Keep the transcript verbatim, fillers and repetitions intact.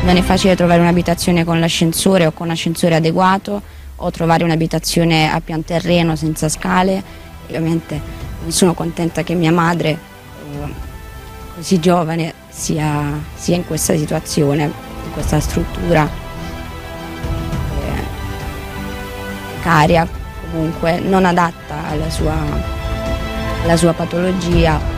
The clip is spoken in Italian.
Non è facile trovare un'abitazione con l'ascensore o con ascensore adeguato, o trovare un'abitazione a pian terreno senza scale. Ovviamente non sono contenta che mia madre, eh, così giovane, sia, sia in questa situazione, in questa struttura eh, precaria, comunque non adatta alla sua, alla sua patologia.